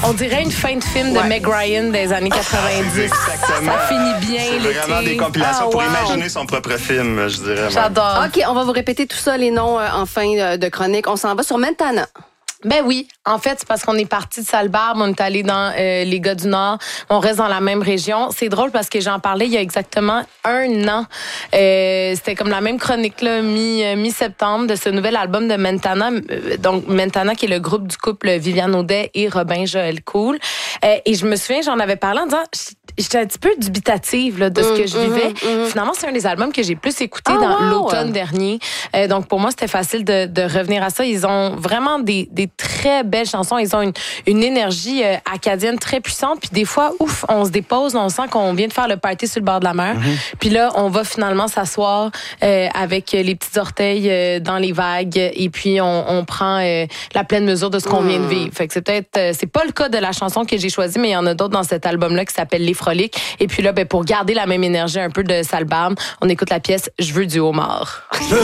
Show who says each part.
Speaker 1: On dirait une fin de film de Meg Ryan des années 90.
Speaker 2: Exactement.
Speaker 1: Ça finit bien
Speaker 2: C'est
Speaker 1: l'été.
Speaker 2: vraiment des compilations pour imaginer son propre film, je dirais.
Speaker 1: J'adore.
Speaker 3: OK, on va vous répéter tout ça, les noms en fin de chronique. On s'en va sur Mentana.
Speaker 1: Ben oui, en fait, c'est parce qu'on est parti de Salle-Barbe, on est allé dans les gars du Nord, on reste dans la même région. C'est drôle parce que j'en parlais il y a exactement 1 an. C'était comme la même chronique là, mi-septembre de ce nouvel album de Mentana. Donc Mentana qui est le groupe du couple Viviane Audet et Robin Joël Cool. Et je me souviens, j'en avais parlé en disant j'étais un petit peu dubitative là, de ce que je vivais. Finalement, c'est un des albums que j'ai plus écouté dans l'automne dernier. Donc pour moi, c'était facile de revenir à ça. Ils ont vraiment des très belles chansons. Ils ont une énergie acadienne très puissante. Puis des fois, ouf, on se dépose, on sent qu'on vient de faire le party sur le bord de la mer. Puis là, on va finalement s'asseoir avec les petits orteils dans les vagues. Et puis, on prend la pleine mesure de ce qu'on vient de vivre. Fait que c'est peut-être... c'est pas le cas de la chanson que j'ai choisie, mais il y en a d'autres dans cet album-là qui s'appelle Les Froliques. Et puis là, pour garder la même énergie un peu de Salle-Barbe, on écoute la pièce « Je veux du homard ».